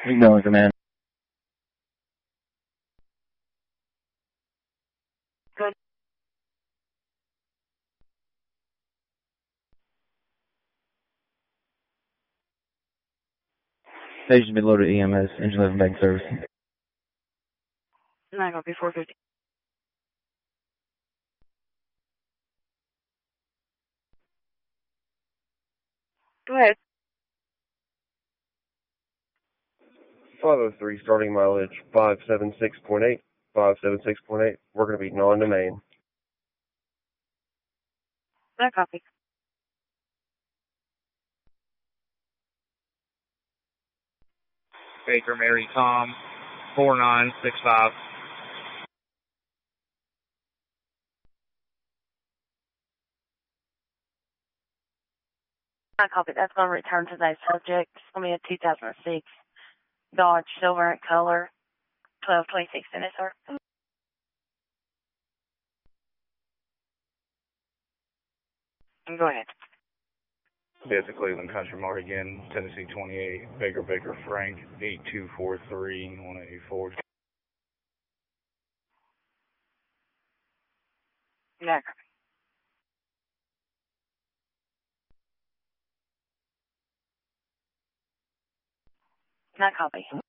No, command. Good. Station been loaded EMS, engine 11 bank service. 9 copy 450. Go ahead. 503 starting mileage 576.8. 576.8. We're going to be non-domain. 9 copy. Baker Mary Tom 4965. I copy. That's going to return today's subject. It's going to be a 2006 Dodge Silver in color, 1226 in it, sir. Go ahead. It's a Cleveland Country Mart again, Tennessee 28, Baker Frank 8243 184. 9 copy. 9 copy.